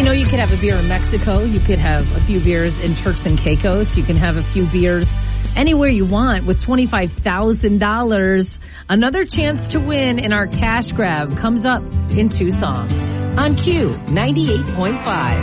You know, you could have a beer in Mexico. You could have a few beers in Turks and Caicos. You can have a few beers anywhere you want with $25,000. Another chance to win in our cash grab comes up in 2 songs on Q 98.5.